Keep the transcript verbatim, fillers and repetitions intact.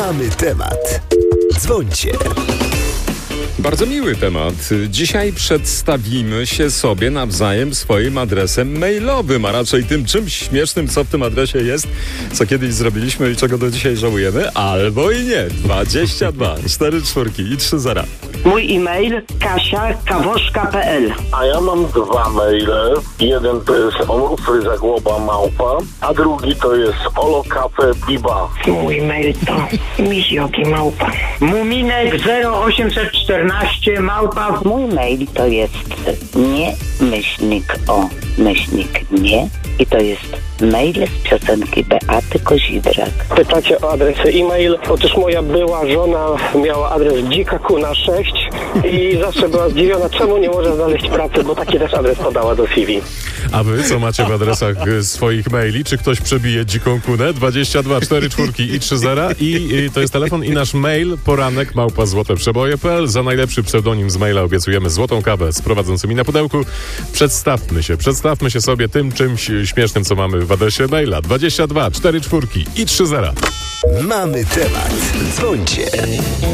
Mamy temat. Dzwońcie. Bardzo miły temat. Dzisiaj przedstawimy się sobie nawzajem swoim adresem mailowym, a raczej tym czymś śmiesznym, co w tym adresie jest, co kiedyś zrobiliśmy i czego do dzisiaj żałujemy, albo i nie. dwadzieścia dwa, cztery czwórki i trzy zera. Mój e-mail kasia kawoszka kropka p l. A ja mam dwa maile. Jeden to jest onufryzagłoba małpa, a drugi to jest olokafe.biba. Mój mail to mizioki małpa. Muminek zero osiemset czternaście małpa. Mój mail to jest nie myślnik o myślnik nie i to jest mail z piosenki Beaty Kozidrak. Pytacie o adresy e-mail. Otóż moja była żona miała adres Dzika Kuna sześć i zawsze była zdziwiona, czemu nie może znaleźć pracy, bo taki też adres podała do C V. A wy co macie w adresach swoich maili? Czy ktoś przebije dziką kunę? dwadzieścia dwa, cztery czwórki i trzy zera i, i to jest telefon i nasz mail poranek małpa złote przeboje kropka p l. Za najlepszy pseudonim z maila obiecujemy złotą kawę z prowadzącymi na pudełku. Przedstawmy się, przedstawmy się sobie tym czymś śmiesznym, co mamy w adresie maila. dwadzieścia dwa, cztery czwórki i trzy zera. Mamy temat. Dzwońcie.